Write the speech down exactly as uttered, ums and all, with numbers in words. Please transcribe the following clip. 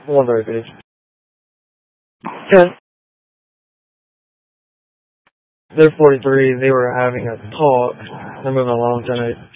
One very page. Ten. They're forty-three. They were having a talk. They're moving along tonight.